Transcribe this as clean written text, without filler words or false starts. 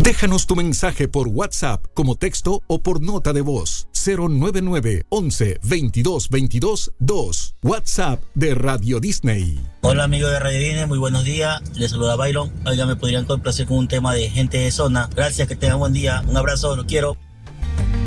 Déjanos tu mensaje por WhatsApp como texto o por nota de voz. 099 11 22 22 2. WhatsApp de Radio Disney. Hola amigos de Radio Disney, muy buenos días. Les saluda Byron. Oiga, me podrían complacer con un tema de Gente de Zona. Gracias, que tengan buen día. Un abrazo, los quiero.